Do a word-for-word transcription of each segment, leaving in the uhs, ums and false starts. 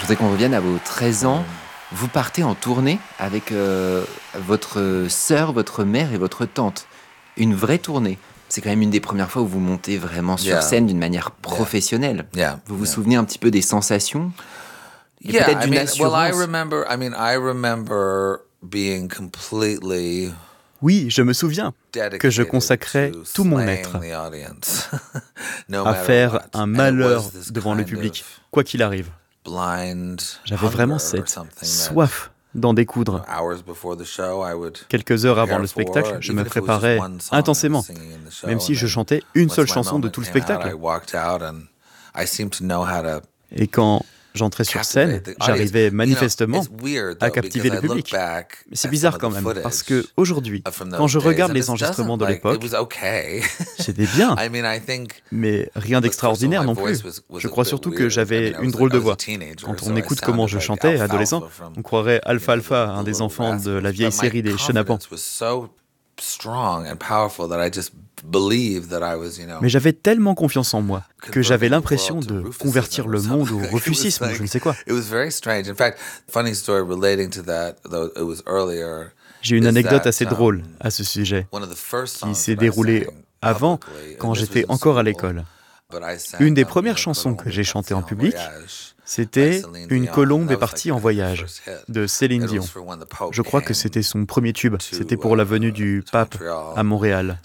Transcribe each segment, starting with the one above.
voudrais qu'on revienne à vos treize ans. Vous partez en tournée avec euh, votre sœur, votre mère et votre tante. Une vraie tournée. C'est quand même une des premières fois où vous montez vraiment sur Yeah. scène d'une manière professionnelle. Yeah. Vous vous Yeah. souvenez un petit peu des sensations et Yeah, peut-être I d'une mean, well, I assurance. remember. I mean, I remember being completely Oui, je me souviens que je dedicated consacrais to tout mon slaying être the audience, no à matter faire what. un And it malheur was this devant le kind public, of quoi qu'il arrive. blind J'avais vraiment hunger or cette something that, soif d'en découdre. hours before the show, I would Quelques heures avant prepare le spectacle, for, je even me if it was just préparais one song I was intensément, singing in the show, même si and je then chantais une once seule my chanson de moment tout le came out, spectacle. I walked out and I seemed to know how to Et quand j'entrais sur scène, j'arrivais manifestement à captiver le public. Mais c'est bizarre quand même, parce que aujourd'hui, quand je regarde les enregistrements de l'époque, c'était bien, mais rien d'extraordinaire non plus. Je crois surtout que j'avais une drôle de voix. Quand on écoute comment je chantais, adolescent, on croirait Alpha Alpha, un des enfants de la vieille série des Chenapan. Mais j'avais tellement confiance en moi que j'avais l'impression de convertir le monde au refucisme, je ne sais quoi. J'ai une anecdote assez drôle à ce sujet, qui s'est déroulée avant, quand j'étais encore à l'école. Une des premières chansons que j'ai chantées en public, c'était « Une colombe est partie en voyage » de Céline Dion. Je crois que c'était son premier tube. C'était pour la venue du pape à Montréal.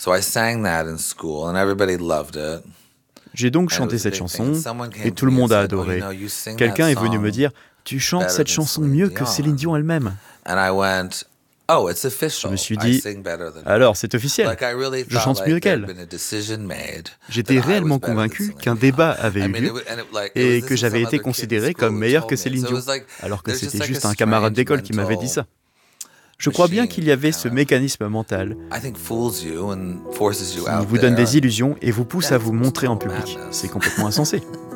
J'ai donc chanté cette chanson et tout le monde a adoré. Quelqu'un est venu me dire « Tu chantes cette chanson mieux que Céline Dion elle-même ». Je me suis dit, alors c'est officiel, je chante mieux qu'elle. J'étais réellement convaincu qu'un débat avait eu lieu et que j'avais été considéré comme meilleur que Céline Dion, alors que c'était juste un camarade d'école qui m'avait dit ça. Je crois bien qu'il y avait ce mécanisme mental qui vous donne des illusions et vous pousse à vous montrer en public. C'est complètement insensé.